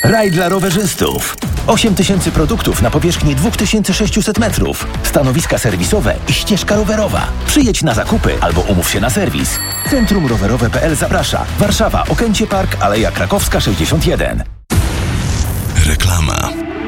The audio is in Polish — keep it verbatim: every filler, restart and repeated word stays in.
Raj dla rowerzystów. osiem tysięcy produktów na powierzchni dwa tysiące sześćset metrów. Stanowiska serwisowe i ścieżka rowerowa. Przyjedź na zakupy albo umów się na serwis. Centrum Rowerowe kropka p l zaprasza. Warszawa, Okęcie Park, Aleja Krakowska sześćdziesiąt jeden. Reklama.